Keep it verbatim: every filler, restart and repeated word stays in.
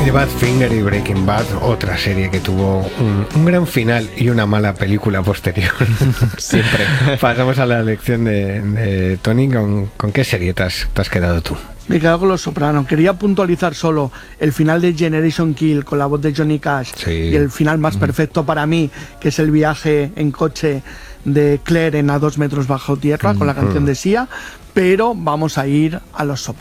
The Badfinger y Breaking Bad, otra serie que tuvo un, un gran final y una mala película posterior. Siempre. Pasamos a la elección de, de Tony. ¿Con, ¿Con qué serie te has, te has quedado tú? Me he quedado con Los Soprano. Quería puntualizar solo el final de Generation Kill con la voz de Johnny Cash, sí. Y el final más mm. perfecto para mí, que es el viaje en coche de Claire en A dos metros bajo tierra, mm. con la canción de Sia. Pero vamos a ir a Los Soprano.